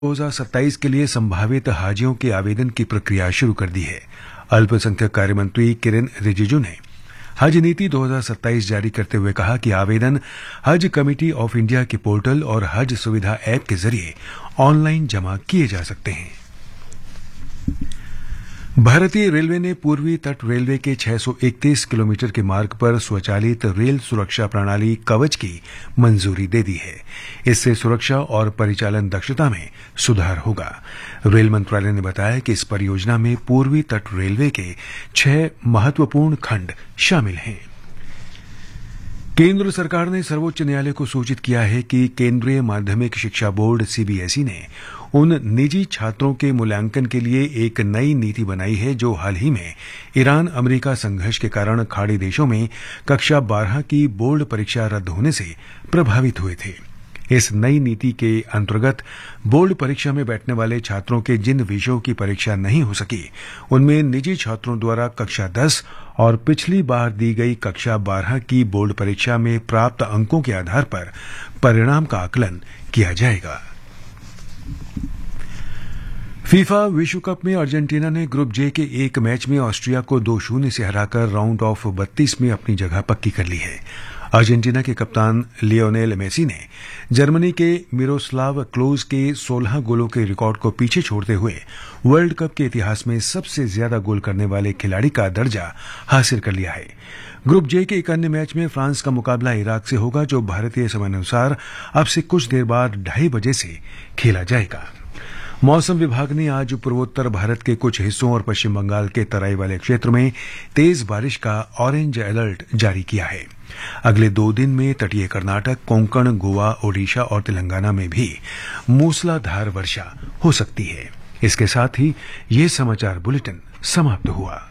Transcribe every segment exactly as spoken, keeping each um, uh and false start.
दो हज़ार सत्ताईस के लिए संभावित हाजियों के आवेदन की प्रक्रिया शुरू कर दी है। अल्पसंख्यक कार्य मंत्री किरेन रिजिजू ने हज नीति दो हज़ार सत्ताईस जारी करते हुए कहा कि आवेदन हज कमेटी ऑफ इंडिया के पोर्टल और हज सुविधा ऐप के जरिए ऑनलाइन जमा किए जा सकते हैं। भारतीय रेलवे ने पूर्वी तट रेलवे के छह सौ इकतीस किलोमीटर के मार्ग पर स्वचालित रेल सुरक्षा प्रणाली कवच की मंजूरी दे दी है। इससे सुरक्षा और परिचालन दक्षता में सुधार होगा। रेल मंत्रालय ने बताया कि इस परियोजना में पूर्वी तट रेलवे के छह महत्वपूर्ण खंड शामिल हैं। केंद्र सरकार ने सर्वोच्च न्यायालय को सूचित किया है कि केंद्रीय माध्यमिक शिक्षा बोर्ड सीबीएसई ने उन निजी छात्रों के मूल्यांकन के लिए एक नई नीति बनाई है जो हाल ही में ईरान अमेरिका संघर्ष के कारण खाड़ी देशों में कक्षा बारह की बोर्ड परीक्षा रद्द होने से प्रभावित हुए थे। इस नई नीति के अंतर्गत बोर्ड परीक्षा में बैठने वाले छात्रों के जिन विषयों की परीक्षा नहीं हो सकी उनमें निजी छात्रों द्वारा कक्षा दस और पिछली बार दी गई कक्षा बारह की बोर्ड परीक्षा में प्राप्त अंकों के आधार पर परिणाम का आकलन किया जाएगा। फीफा विश्व कप में अर्जेंटीना ने ग्रुप जे के एक मैच में ऑस्ट्रिया को दो शून्य से हराकर राउंड ऑफ बत्तीस में अपनी जगह पक्की कर ली है। अर्जेंटीना के कप्तान लियोनेल मेसी ने जर्मनी के मिरोस्लाव क्लोज के सोलह गोलों के रिकॉर्ड को पीछे छोड़ते हुए वर्ल्ड कप के इतिहास में सबसे ज्यादा गोल करने वाले खिलाड़ी का दर्जा हासिल कर लिया है। ग्रुप जे के एक अन्य मैच में फ्रांस का मुकाबला इराक से होगा जो भारतीय समयानुसार अब से कुछ देर बाद ढाई बजे से खेला जाएगा। मौसम विभाग ने आज पूर्वोत्तर भारत के कुछ हिस्सों और पश्चिम बंगाल के तराई वाले क्षेत्र में तेज बारिश का ऑरेंज अलर्ट जारी किया है। अगले दो दिन में तटीय कर्नाटक, कोंकण, गोवा, ओडिशा और तेलंगाना में भी मूसलाधार वर्षा हो सकती है। इसके साथ ही ये समाचार बुलेटिन समाप्त हुआ।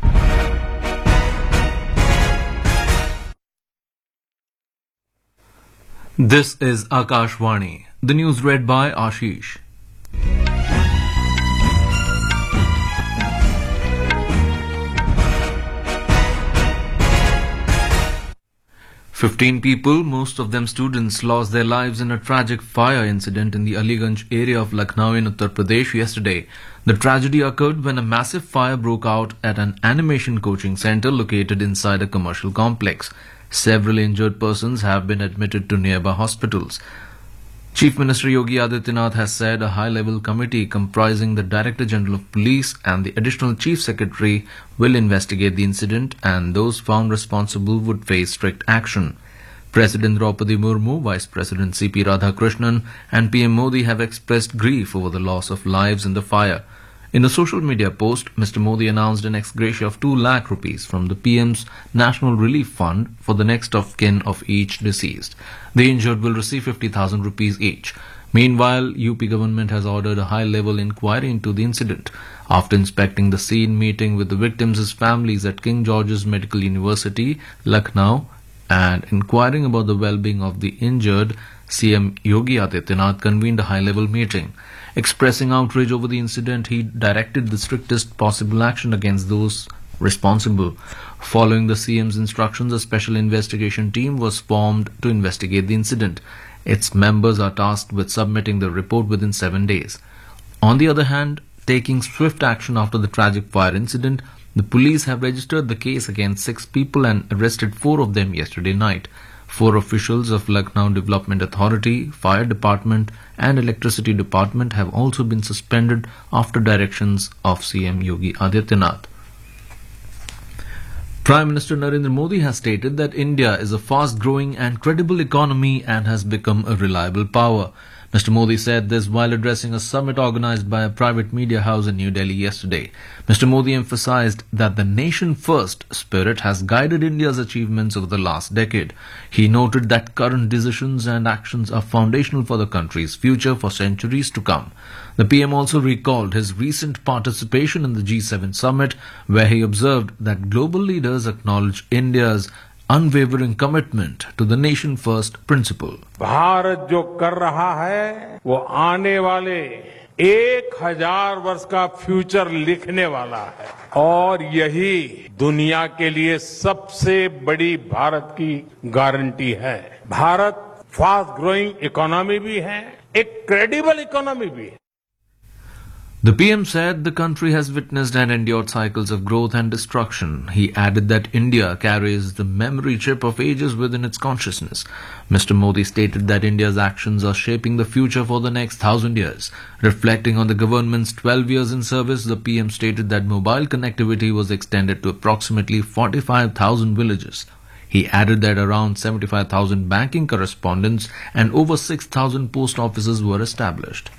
This is Akashvani. The news read by Ashish. Fifteen people, most of them students, lost their lives in a tragic fire incident in the Aliganj area of Lucknow in Uttar Pradesh yesterday. The tragedy occurred when a massive fire broke out at an animation coaching center located inside a commercial complex. Several injured persons have been admitted to nearby hospitals. Chief Minister Yogi Adityanath has said a high-level committee comprising the Director General of Police and the Additional Chief Secretary will investigate the incident and those found responsible would face strict action. President Draupadi Murmu, Vice President C P Radhakrishnan and P M Modi have expressed grief over the loss of lives in the fire. In a social media post, Mister Modi announced an ex gratia of two lakh rupees from the P M's National Relief Fund for the next of kin of each deceased. The injured will receive fifty thousand rupees each. Meanwhile, U P government has ordered a high-level inquiry into the incident. After inspecting the scene, meeting with the victims' families at King George's Medical University, Lucknow, and inquiring about the well-being of the injured, C M Yogi Adityanath convened a high-level meeting. Expressing outrage over the incident, he directed the strictest possible action against those responsible. Following the C M's instructions, a special investigation team was formed to investigate the incident. Its members are tasked with submitting the report within seven days. On the other hand, taking swift action after the tragic fire incident, the police have registered the case against six people and arrested four of them yesterday night. Four officials of Lucknow Development Authority, Fire Department and Electricity Department have also been suspended after directions of C M Yogi Adityanath. Prime Minister Narendra Modi has stated that India is a fast-growing and credible economy and has become a reliable power. Mister Modi said this while addressing a summit organized by a private media house in New Delhi yesterday. Mister Modi emphasized that the nation-first spirit has guided India's achievements over the last decade. He noted that current decisions and actions are foundational for the country's future for centuries to come. The P M also recalled his recent participation in the G seven summit, where he observed that global leaders acknowledge India's unwavering commitment to the nation first principle. Bharat जो कर रहा है वो आने वाले एक हजार वर्ष का फ्यूचर लिखने वाला है और यही दुनिया के लिए सबसे बड़ी भारत की गारंटी है। भारत फास्ट ग्रोइंग इकोनॉमी भी है, एक क्रेडिबल इकोनॉमी भी है। The P M said the country has witnessed and endured cycles of growth and destruction. He added that India carries the memory chip of ages within its consciousness. Mister Modi stated that India's actions are shaping the future for the next thousand years. Reflecting on the government's twelve years in service, the P M stated that mobile connectivity was extended to approximately forty-five thousand villages. He added that around seventy-five thousand banking correspondents and over six thousand post offices were established.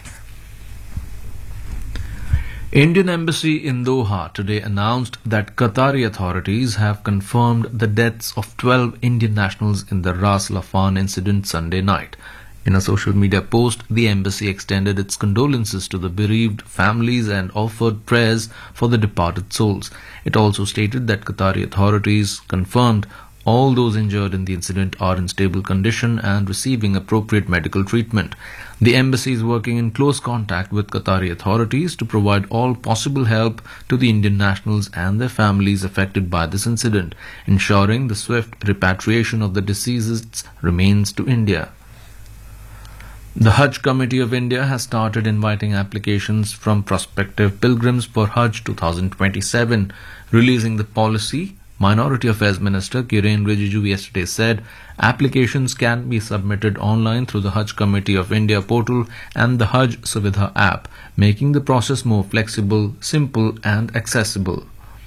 Indian Embassy in Doha today announced that Qatari authorities have confirmed the deaths of twelve Indian nationals in the Ras Laffan incident Sunday night. In a social media post, the embassy extended its condolences to the bereaved families and offered prayers for the departed souls. It also stated that Qatari authorities confirmed all those injured in the incident are in stable condition and receiving appropriate medical treatment. The embassy is working in close contact with Qatari authorities to provide all possible help to the Indian nationals and their families affected by this incident, ensuring the swift repatriation of the deceased remains to India. The Hajj Committee of India has started inviting applications from prospective pilgrims for Hajj twenty twenty-seven, releasing the policy. Minority Affairs Minister Kiren Rijiju yesterday said applications can be submitted online through the Hajj Committee of India portal and the Hajj Suvidha app, making the process more flexible, simple and accessible.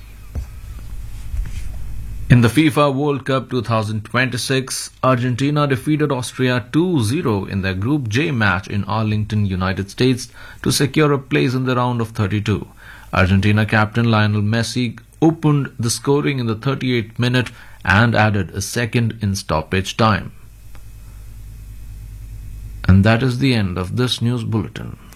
In the FIFA World Cup twenty twenty-six, Argentina defeated Austria two zero in their Group J match in Arlington, United States to secure a place in the round of thirty-two. Argentina captain Lionel Messi opened the scoring in the thirty-eighth minute and added a second in stoppage time. And that is the end of this news bulletin.